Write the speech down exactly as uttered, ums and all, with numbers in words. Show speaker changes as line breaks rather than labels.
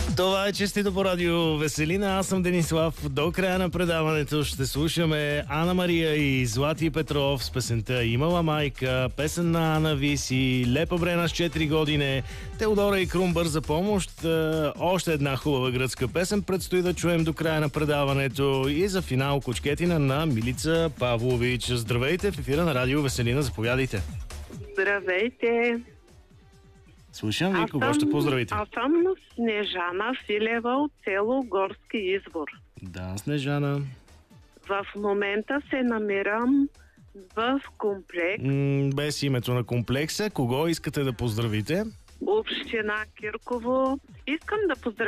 Това е Честито по радио Веселина. Аз съм Денислав. До края на предаването ще слушаме Ана Мария и Злати Петров с песента "Имала майка", песен на Ана Виси, Лепа Брена с четири години, Теодора и Крумбър за помощ, още една хубава гръцка песен предстои да чуем до края на предаването и за финал Кучкетина на Милица Павлович. Здравейте в ефира на радио Веселина. Заповядайте.
Здравейте.
Слушам ви, кого ще поздравите?
Аз съм Снежана Филева от село Горски извор.
Да, Снежана.
В момента се намирам в комплекс.
М- без името на комплекса. Кого искате да поздравите?
Община Кирково. Искам да поздравя